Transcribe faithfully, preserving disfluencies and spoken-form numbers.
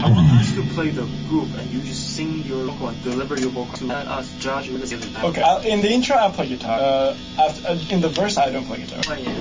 used to play the group and you just sing your vocal and deliver your vocal to let us judge. Okay, I'll, in the intro I'll play guitar. Uh, after, uh, in the verse I don't play guitar.